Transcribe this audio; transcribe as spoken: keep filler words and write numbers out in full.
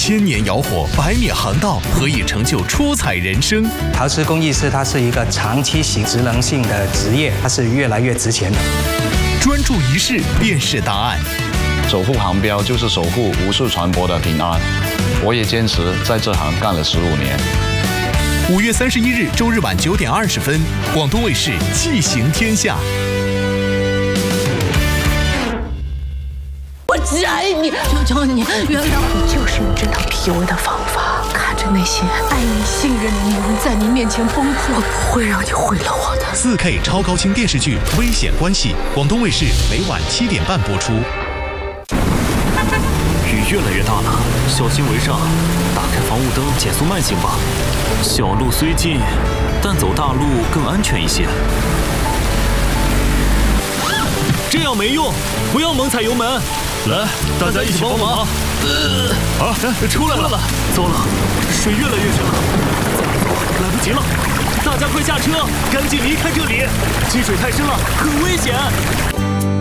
千年窑火，百米航道，何以成就出彩人生？ 陶瓷工艺师它是一个长期型职能性的职业，它是越来越值钱的。 专注一试便是答案。 守护航标就是守护无数船舶的平安。我也坚持在这行干了十五年。 五月三十一日周日晚九点二十分，广东卫视《气行天下》。 我只爱你，求求你原谅我。就是用这套 P U A 的方法，看着那些爱你、信任的女人在你面前崩溃，我不会让你毁了我的。 四 K 超高清电视剧《危险关系》，广东卫视每晚七点半播出。 雨越来越大了，小心为上。打开防雾灯，减速慢行吧。小路虽近，但走大路更安全一些。这样没用，不要猛踩油门。来，大家一起帮忙。呃、啊，出来了！糟了，水越来越深了，走走，来不及了！大家快下车，赶紧离开这里，积水太深了，很危险。